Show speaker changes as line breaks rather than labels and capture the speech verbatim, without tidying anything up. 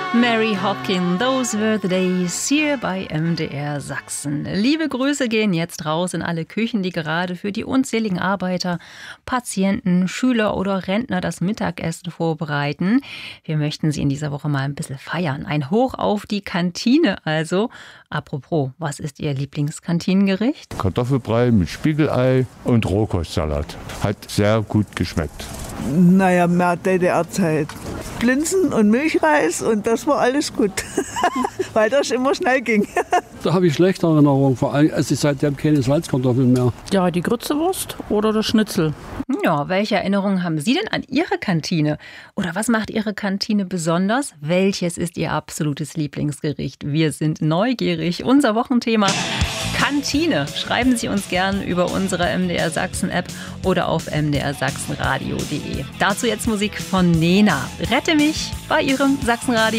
Mary Hopkin, Those Were the Days, hier bei M D R Sachsen. Liebe Grüße gehen jetzt raus in alle Küchen, die gerade für die unzähligen Arbeiter, Patienten, Schüler oder Rentner das Mittagessen vorbereiten. Wir möchten sie in dieser Woche mal ein bisschen feiern. Ein Hoch auf die Kantine also. Apropos, was ist Ihr Lieblingskantinengericht?
Kartoffelbrei mit Spiegelei und Rohkostsalat. Hat sehr gut geschmeckt.
Naja, mehr D D R-Zeit. Blinzen und Milchreis und das war alles gut, weil das immer schnell ging.
Da habe ich schlechte Erinnerungen, vor allem esse ich seitdem keine Salzkartoffeln mehr.
Ja, die Grützewurst oder der Schnitzel.
Ja, welche Erinnerungen haben Sie denn an Ihre Kantine? Oder was macht Ihre Kantine besonders? Welches ist Ihr absolutes Lieblingsgericht? Wir sind neugierig. Unser Wochenthema Kantine. Schreiben Sie uns gern über unsere M D R Sachsen App oder auf m d r sachsen radio punkt d e. Dazu jetzt Musik von Nena. Rette mich bei Ihrem Sachsenradio.